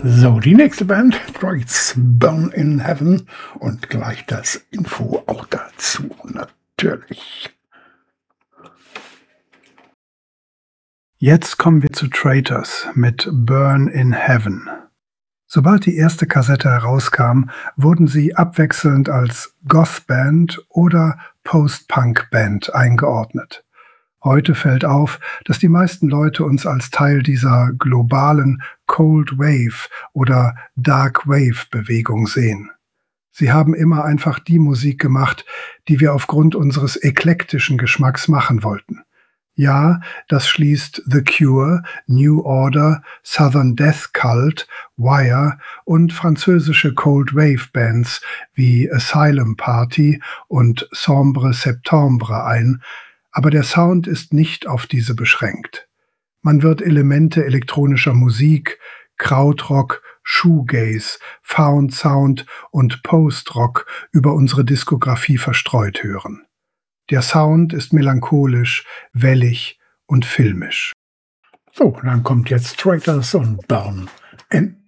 So, die nächste Band trägt Burn in Heaven und gleich das Info auch dazu natürlich. Jetzt kommen wir zu Traitors mit Burn in Heaven. Sobald die erste Kassette herauskam, wurden sie abwechselnd als Goth-Band oder Post-Punk-Band eingeordnet. Heute fällt auf, dass die meisten Leute uns als Teil dieser globalen Cold Wave oder Dark Wave Bewegung sehen. Sie haben immer einfach die Musik gemacht, die wir aufgrund unseres eklektischen Geschmacks machen wollten. Ja, das schließt The Cure, New Order, Southern Death Cult, Wire und französische Cold Wave Bands wie Asylum Party und Sombre Septembre ein, aber der Sound ist nicht auf diese beschränkt. Man wird Elemente elektronischer Musik, Krautrock, Shoegaze, Found Sound und Post-Rock über unsere Diskografie verstreut hören. Der Sound ist melancholisch, wellig und filmisch. So, dann kommt jetzt Traitors und Burn in